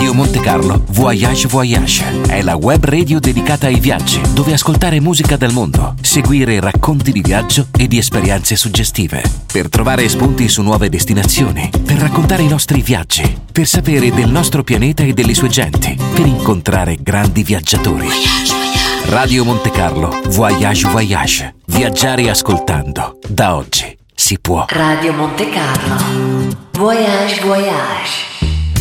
Radio Monte Carlo Voyage Voyage è la web radio dedicata ai viaggi, dove ascoltare musica dal mondo, seguire racconti di viaggio e di esperienze suggestive, per trovare spunti su nuove destinazioni, per raccontare i nostri viaggi, per sapere del nostro pianeta e delle sue genti, per incontrare grandi viaggiatori. Radio Monte Carlo Voyage Voyage. Viaggiare ascoltando. Da oggi si può. Radio Monte Carlo Voyage Voyage.